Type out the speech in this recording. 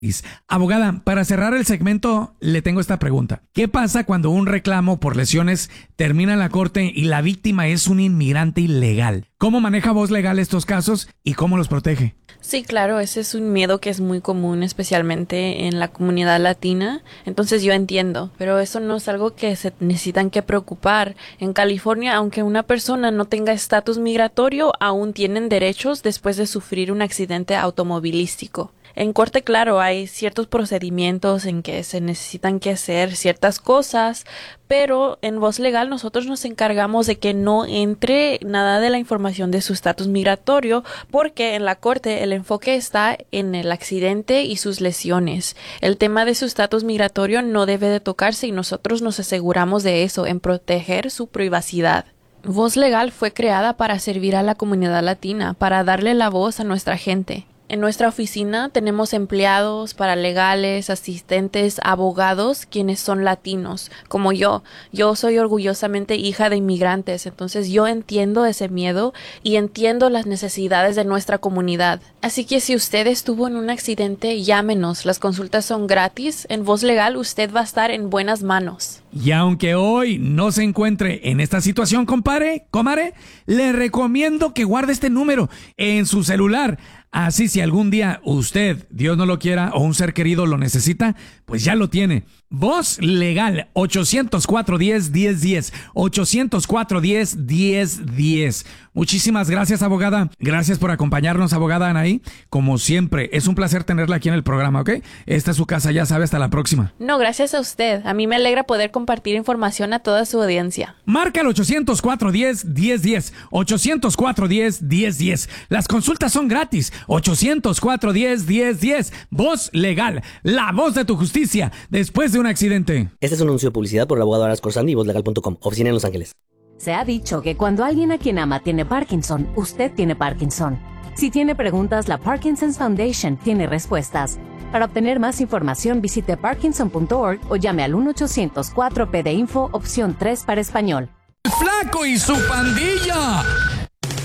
Abogada, para cerrar el segmento, le tengo esta pregunta. ¿Qué pasa cuando un reclamo por lesiones termina en la corte y la víctima es un inmigrante ilegal? ¿Cómo maneja Voz Legal estos casos y cómo los protege? Sí, claro, ese es un miedo que es muy común, especialmente en la comunidad latina. Entonces yo entiendo, pero eso no es algo que se necesitan que preocupar. En California, aunque una persona no tenga estatus migratorio, aún tienen derechos después de sufrir un accidente automovilístico. En corte, claro, hay ciertos procedimientos en que se necesitan que hacer ciertas cosas, pero en Voz Legal nosotros nos encargamos de que no entre nada de la información de su estatus migratorio, porque en la corte el enfoque está en el accidente y sus lesiones. El tema de su estatus migratorio no debe de tocarse y nosotros nos aseguramos de eso, en proteger su privacidad. Voz Legal fue creada para servir a la comunidad latina, para darle la voz a nuestra gente. En nuestra oficina tenemos empleados, paralegales, asistentes, abogados, quienes son latinos, como yo. Yo soy orgullosamente hija de inmigrantes, entonces yo entiendo ese miedo y entiendo las necesidades de nuestra comunidad. Así que si usted estuvo en un accidente, llámenos. Las consultas son gratis. En Voz Legal usted va a estar en buenas manos. Y aunque hoy no se encuentre en esta situación, comare, le recomiendo que guarde este número en su celular. Así si algún día usted, Dios no lo quiera, o un ser querido lo necesita, pues ya lo tiene. Voz Legal, 800-410-1010, 800-410-1010. Muchísimas gracias, abogada. Gracias por acompañarnos, abogada Anaí. Como siempre, es un placer tenerla aquí en el programa, ¿ok? Esta es su casa, ya sabe, hasta la próxima. No, gracias a usted. A mí me alegra poder compartir información a toda su audiencia. Marca el 800-410-1010, 800-410-1010. Las consultas son gratis, 800-410-1010. Voz Legal, la voz de tu justicia después de un accidente. Este es un anuncio de publicidad por el abogado Aras Corsani y vozlegal.com, oficina en Los Ángeles. Se ha dicho que cuando alguien a quien ama tiene Parkinson, usted tiene Parkinson. Si tiene preguntas, la Parkinson's Foundation tiene respuestas. Para obtener más información, visite parkinson.org o llame al 1-800-4PD-INFO, opción 3 para español. ¡Flaco y su pandilla!